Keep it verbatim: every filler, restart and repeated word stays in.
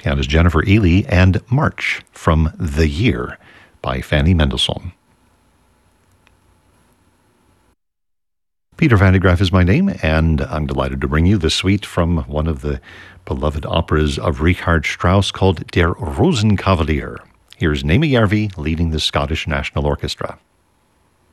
and is Jennifer Ely and March from The Year by Fanny Mendelssohn. Peter van de Graaff is my name, and I'm delighted to bring you the suite from one of the beloved operas of Richard Strauss called Der Rosenkavalier. Here's Naomi Järvi leading the Scottish National Orchestra.